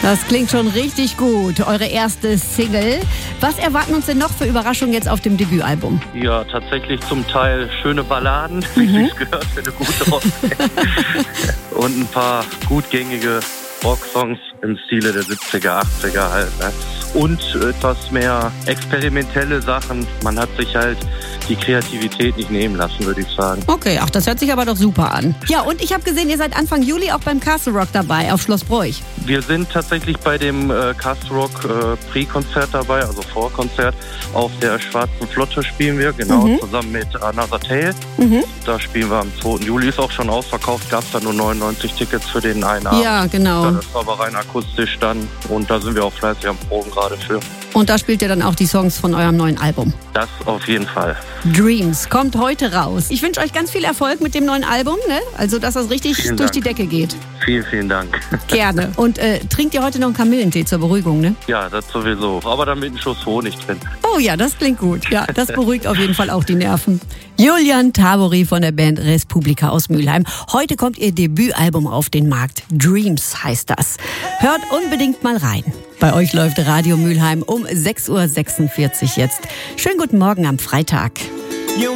Das klingt schon richtig gut, eure erste Single. Was erwarten uns denn noch für Überraschungen jetzt auf dem Debütalbum? Ja, tatsächlich zum Teil schöne Balladen, wie es gehört für eine gute Rockband. Und ein paar gutgängige Rocksongs im Stile der 70er, 80er halt. Ne? Und etwas mehr experimentelle Sachen. Man hat sich halt die Kreativität nicht nehmen lassen, würde ich sagen. Okay, ach, das hört sich aber doch super an. Ja, und ich habe gesehen, ihr seid Anfang Juli auch beim Castle Rock dabei, auf Schloss Broich. Wir sind tatsächlich bei dem Castle Rock Pre-Konzert dabei, also Vorkonzert. Auf der Schwarzen Flotte spielen wir, genau, zusammen mit Another Tale. Da spielen wir am 2. Juli, ist auch schon ausverkauft, gab es da nur 99 Tickets für den einen Abend. Ja, genau. Das war aber rein akustisch dann und da sind wir auch fleißig am Proben gerade für. Und da spielt ihr dann auch die Songs von eurem neuen Album. Das auf jeden Fall. Dreams kommt heute raus. Ich wünsche euch ganz viel Erfolg mit dem neuen Album, ne? Also, dass das richtig durch die Decke geht. Vielen, vielen Dank. Gerne. Und trinkt ihr heute noch einen Kamillentee zur Beruhigung, ne? Ja, das sowieso. Aber dann mit einem Schuss Honig drin. Oh ja, das klingt gut. Ja, das beruhigt auf jeden Fall auch die Nerven. Julian Tabori von der Band Respublika aus Mülheim. Heute kommt ihr Debütalbum auf den Markt. Dreams heißt das. Hört unbedingt mal rein. Bei euch läuft Radio Mülheim um 6.46 Uhr jetzt. Schönen guten Morgen am Freitag.